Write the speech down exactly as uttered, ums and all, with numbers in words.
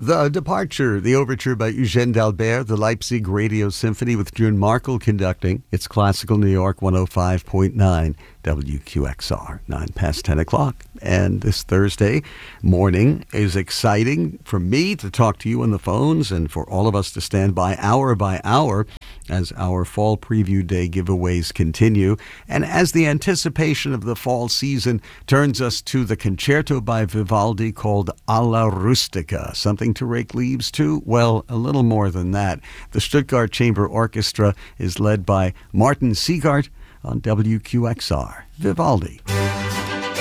The Departure, the overture by Eugène Dalbert, the Leipzig Radio Symphony with June Markle conducting. It's Classical New York one oh five point nine W Q X R, nine past ten o'clock. And this Thursday morning is exciting for me to talk to you on the phones and for all of us to stand by hour by hour as our Fall Preview Day giveaways continue. And as the anticipation of the fall season turns us to the concerto by Vivaldi called Alla Rustica, something to rake leaves to? Well, a little more than that. The Stuttgart Chamber Orchestra is led by Martin Siegart on W Q X R. Vivaldi.